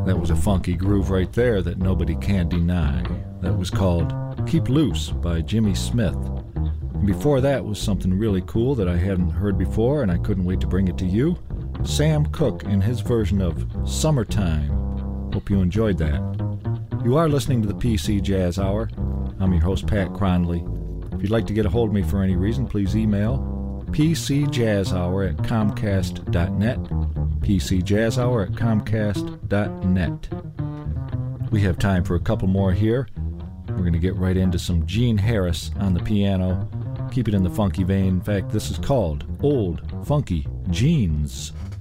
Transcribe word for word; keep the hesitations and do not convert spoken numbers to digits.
That was a funky groove right there that nobody can deny. That was called Keep Loose by Jimmy Smith. And before that was something really cool that I hadn't heard before, and I couldn't wait to bring it to you. Sam Cooke in his version of Summertime. Hope you enjoyed that. You are listening to the P C Jazz Hour. I'm your host, Pat Cronley. If you'd like to get a hold of me for any reason, please email pcjazzhour at comcast dot net. pcjazzhour at comcast dot net. We have time for a couple more here. We're going to get right into some Gene Harris on the piano. Keep it in the funky vein. In fact, this is called Old Funky Jeans.